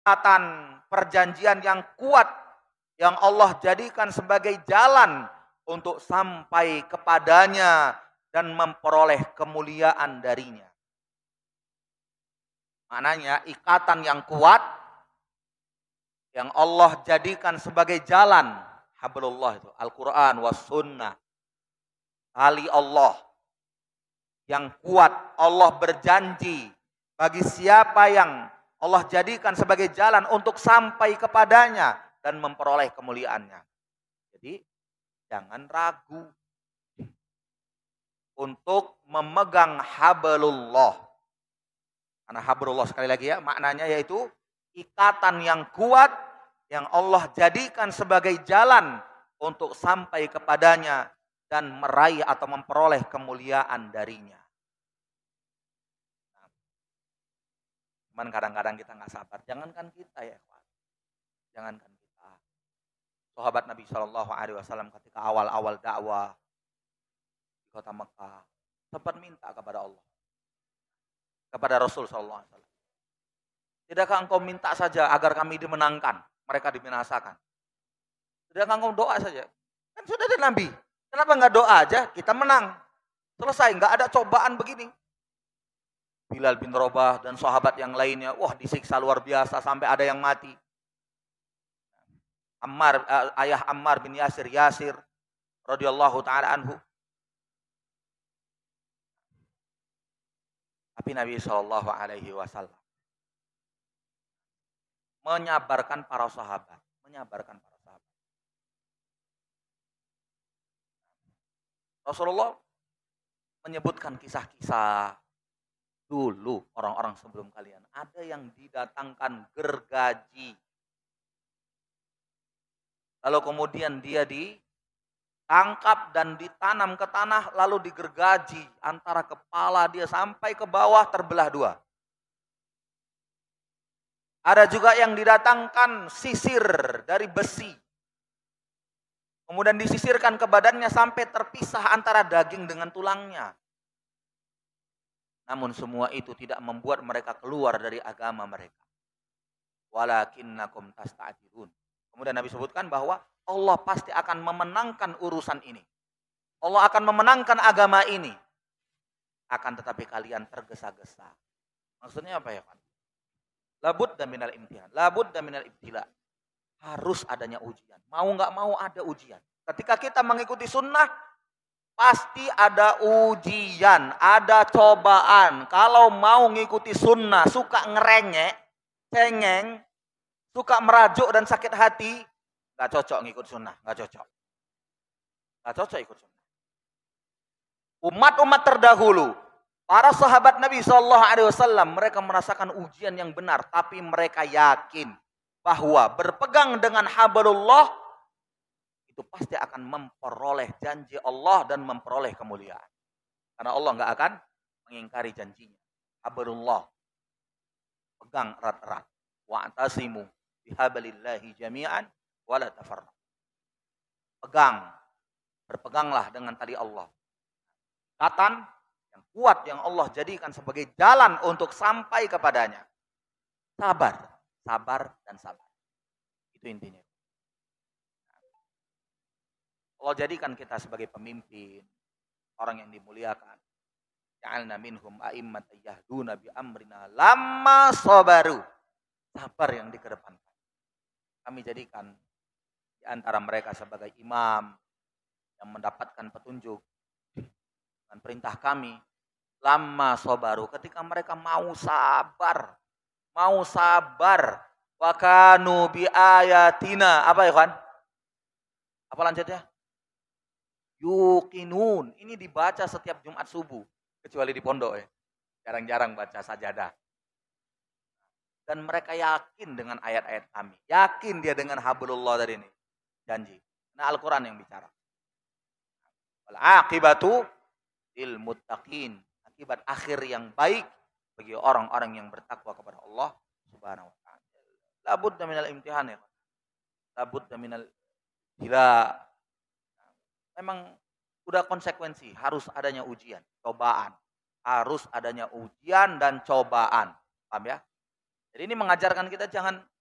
ikatan perjanjian yang kuat yang Allah jadikan sebagai jalan untuk sampai kepadanya dan memperoleh kemuliaan darinya. Maknanya ikatan yang kuat yang Allah jadikan sebagai jalan, hablullah itu Al-Quran was sunnah, tali Allah yang kuat. Allah berjanji bagi siapa yang Allah jadikan sebagai jalan untuk sampai kepadanya dan memperoleh kemuliaannya. Jadi jangan ragu untuk memegang hablullah. Karena hablullah sekali lagi ya, maknanya yaitu ikatan yang kuat yang Allah jadikan sebagai jalan untuk sampai kepadanya dan meraih atau memperoleh kemuliaan darinya. Cuman kadang-kadang kita nggak sabar. Jangankan kita ya, jangankan kita. Sahabat Nabi Shallallahu Alaihi Wasallam ketika awal-awal dakwah di kota Mekah sempat minta kepada Allah, kepada Rasul Shallallahu Alaihi Wasallam. Tidakkah engkau minta saja agar kami dimenangkan, mereka dibinasakan? Tidakkah engkau doa saja? Kan sudah ada Nabi. Kenapa nggak doa aja? Kita menang. Selesai, nggak ada cobaan begini. Bilal bin Rabah dan sahabat yang lainnya, wah disiksa luar biasa sampai ada yang mati. Ayah Ammar bin Yasir radhiyallahu taala anhu. Tapi Nabi Shallallahu Alaihi Wasallam menyabarkan para sahabat. Rasulullah menyebutkan kisah-kisah dulu orang-orang sebelum kalian. Ada yang didatangkan gergaji. Lalu kemudian dia ditangkap dan ditanam ke tanah lalu digergaji antara kepala dia sampai ke bawah terbelah dua. Ada juga yang didatangkan sisir dari besi. Kemudian disisirkan ke badannya sampai terpisah antara daging dengan tulangnya. Namun semua itu tidak membuat mereka keluar dari agama mereka. Walakinnakum tasta'jilun. Kemudian Nabi sebutkan bahwa Allah pasti akan memenangkan urusan ini. Allah akan memenangkan agama ini. Akan tetapi kalian tergesa-gesa. Maksudnya apa ya, Pak? Labudda minal imtihan, labudda minal ibtila. Harus adanya ujian. Mau nggak mau ada ujian. Ketika kita mengikuti sunnah, pasti ada ujian, ada cobaan. Kalau mau ngikuti sunnah, suka ngerengek, cengeng, suka merajuk dan sakit hati, nggak cocok ngikut sunnah, nggak cocok ikut sunnah. Umat-umat terdahulu, para sahabat Nabi Shallallahu Alaihi Wasallam, mereka merasakan ujian yang benar, tapi mereka yakin bahwa berpegang dengan hablullah itu pasti akan memperoleh janji Allah dan memperoleh kemuliaan. Karena Allah nggak akan mengingkari janjinya. Hablullah, pegang erat-erat. Wa'tasimu bihablillahi jami'an wala tafarraqu. Berpeganglah dengan tali Allah. Ikatan yang kuat yang Allah jadikan sebagai jalan untuk sampai kepadanya. Sabar dan sabar. Itu intinya. Allah jadikan kita sebagai pemimpin, orang yang dimuliakan. Ja'alna minhum a'immatan yahduna bi amrina lamma sabaru. Sabar yang dikedepankan. Kami jadikan di antara mereka sebagai imam yang mendapatkan petunjuk dengan perintah kami. Lamma sabaru, ketika mereka mau sabar. Wa kanu bi ayatina. Apa ya, kan? Apa lanjutnya? Yuqinun. Ini dibaca setiap Jumat subuh. Kecuali di pondok ya. Jarang-jarang baca sajadah. Dan mereka yakin dengan ayat-ayat kami. Yakin dia dengan hablullah tadi ini. Janji. Nah, Al-Quran yang bicara. Al-aqibatu lil muttaqin. Akibat akhir yang baik bagi orang-orang yang bertakwa kepada Allah Subhanahu wa ta'ala. Labudda minal imtihan ya. Labudda minal bila. Memang udah konsekuensi, harus adanya ujian, cobaan. Harus adanya ujian dan cobaan. Paham ya? Jadi ini mengajarkan kita jangan